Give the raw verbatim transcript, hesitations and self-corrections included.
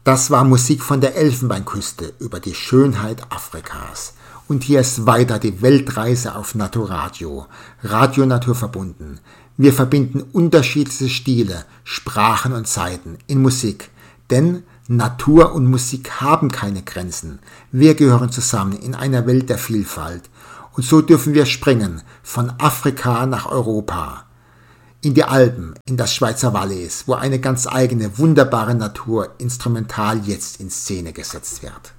Das war Musik von der Elfenbeinküste über die Schönheit Afrikas. Und hier ist weiter die Weltreise auf Naturradio. Radio Natur verbunden. Wir verbinden unterschiedliche Stile, Sprachen und Zeiten in Musik. Denn Natur und Musik haben keine Grenzen. Wir gehören zusammen in einer Welt der Vielfalt. Und so dürfen wir springen von Afrika nach Europa. In die Alpen, in das Schweizer Valais, wo eine ganz eigene, wunderbare Natur instrumental jetzt in Szene gesetzt wird.